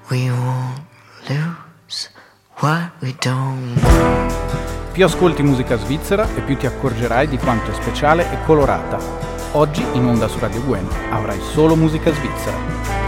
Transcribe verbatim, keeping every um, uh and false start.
we won't lose what we don't know. Più ascolti musica svizzera e più ti accorgerai di quanto è speciale e colorata. Oggi in onda su Radio Gwen avrai solo musica svizzera.